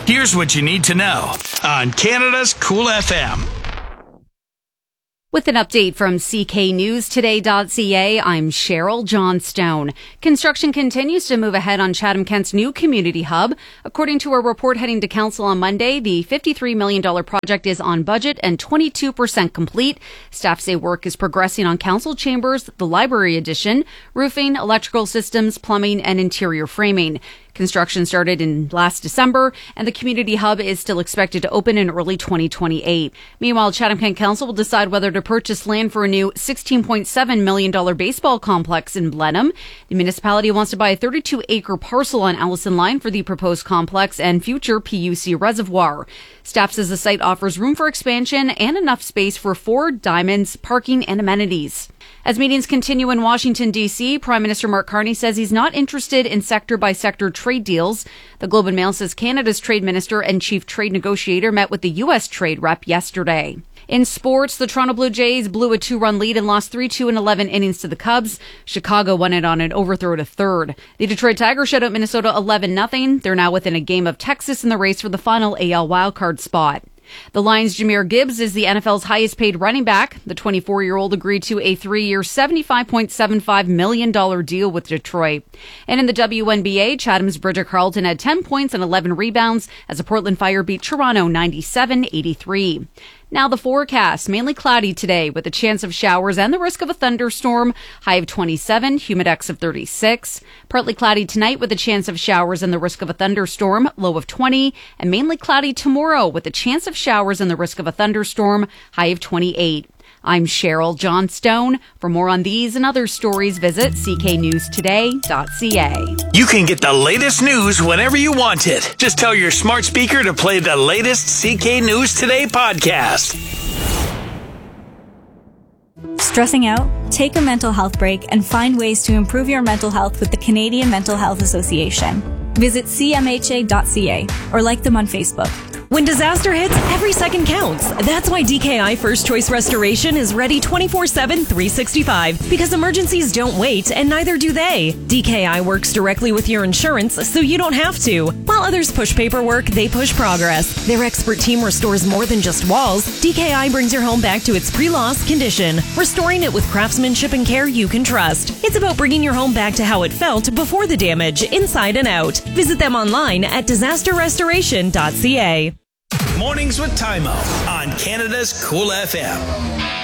Here's what you need to know on Canada's Cool FM. With an update from CKNewsToday.ca, I'm Cheryl Johnstone. Construction continues to move ahead on Chatham-Kent's new community hub. According to a report heading to council on Monday, the $53 million project is on budget and 22% complete. Staff say work is progressing on council chambers, the library addition, roofing, electrical systems, plumbing, and interior framing. Construction started in last December, and the community hub is still expected to open in early 2028. Meanwhile, Chatham-Kent Council will decide whether to purchase land for a new $16.7 million baseball complex in Blenheim. The municipality wants to buy a 32-acre parcel on Allison Line for the proposed complex and future PUC reservoir. Staff says the site offers room for expansion and enough space for 4 diamonds, parking, and amenities. As meetings continue in Washington, D.C., Prime Minister Mark Carney says he's not interested in sector-by-sector trade deals. The Globe and Mail says Canada's trade minister and chief trade negotiator met with the U.S. trade rep yesterday. In sports, the Toronto Blue Jays blew a 2-run lead and lost 3-2 in 11 innings to the Cubs. Chicago won it on an overthrow to third. The Detroit Tigers shut out Minnesota 11-0. They're now within a game of Texas in the race for the final AL wildcard spot. The Lions' Jahmyr Gibbs is the NFL's highest-paid running back. The 24-year-old agreed to a 3-year, $75.75 million deal with Detroit. And in the WNBA, Chatham's Bridget Carlton had 10 points and 11 rebounds as the Portland Fire beat Toronto 97-83. Now the forecast, mainly cloudy today with a chance of showers and the risk of a thunderstorm. High of 27, humidex of 36. Partly cloudy tonight with a chance of showers and the risk of a thunderstorm. Low of 20. And mainly cloudy tomorrow with a chance of showers and the risk of a thunderstorm. High of 28. I'm Cheryl Johnstone. For more on these and other stories, visit cknewstoday.ca. You can get the latest news whenever you want it. Just tell your smart speaker to play the latest CK News Today podcast. Stressing out? Take a mental health break and find ways to improve your mental health with the Canadian Mental Health Association. Visit cmha.ca or like them on Facebook. When disaster hits, every second counts. That's why DKI First Choice Restoration is ready 24/7, 365. Because emergencies don't wait, and neither do they. DKI works directly with your insurance, so you don't have to. While others push paperwork, they push progress. Their expert team restores more than just walls. DKI brings your home back to its pre-loss condition, restoring it with craftsmanship and care you can trust. It's about bringing your home back to how it felt before the damage, inside and out. Visit them online at disasterrestoration.ca. Mornings with Tymo on Canada's Cool FM.